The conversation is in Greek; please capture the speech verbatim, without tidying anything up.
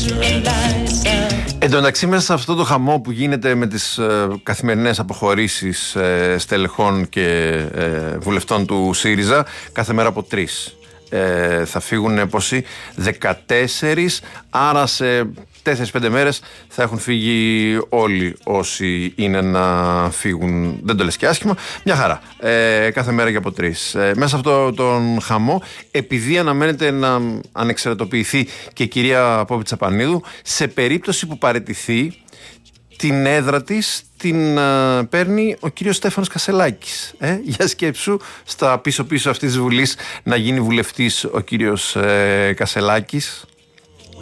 Εν τω μεταξύ, μέσα σε αυτό το χαμό που γίνεται με τις ε, καθημερινές αποχωρήσεις ε, στελεχών και ε, βουλευτών του ΣΥΡΙΖΑ, κάθε μέρα από τρεις ε, θα φύγουν πόσοι, δεκατέσσερις, άρα σε τέσσερις πέντε μέρες θα έχουν φύγει όλοι όσοι είναι να φύγουν. Δεν το λες και άσχημα, μια χαρά. Ε, κάθε μέρα και από τρεις. Ε, μέσα σε αυτό τον χαμό, επειδή αναμένεται να ανεξαρτητοποιηθεί και η κυρία Πόπη Τσαπανίδου, σε περίπτωση που παραιτηθεί, την έδρα της την uh, παίρνει ο κύριος Στέφανος Κασελάκης. Ε? Για σκέψου, στα πίσω-πίσω αυτής της Βουλής να γίνει βουλευτής ο κύριος ε, Κασελάκης.